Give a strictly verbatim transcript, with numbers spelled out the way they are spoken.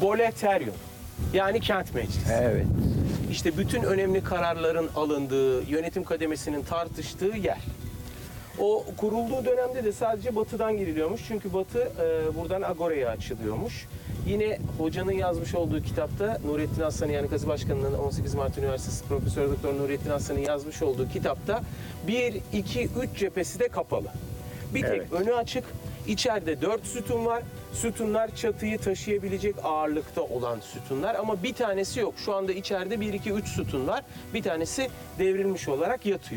Proletaryon. Yani kent meclisi. Evet. İşte bütün önemli kararların alındığı, yönetim kademesinin tartıştığı yer. O kurulduğu dönemde de sadece batıdan giriliyormuş. Çünkü batı e, buradan Agora'ya açılıyormuş. Yine hocanın yazmış olduğu kitapta Nurettin Aslan'ın, yani Kazı Başkanı'nın on sekiz Mart Üniversitesi Profesör Doktor Nurettin Aslan'ın yazmış olduğu kitapta bir, iki, üç cephesi de kapalı. Bir tek Evet. önü açık. İçeride dört sütun var. Sütunlar çatıyı taşıyabilecek ağırlıkta olan sütunlar ama bir tanesi yok. Şu anda içeride bir, iki, üç sütun var. Bir tanesi devrilmiş olarak yatıyor.